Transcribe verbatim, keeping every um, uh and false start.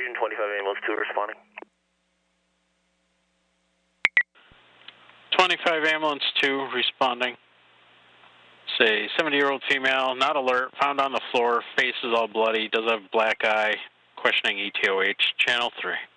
June twenty-five ambulance two responding. twenty-five ambulance two responding. Say seventy-year-old female, not alert, found on the floor, face is all bloody, does have black eye, questioning E T O H, channel three.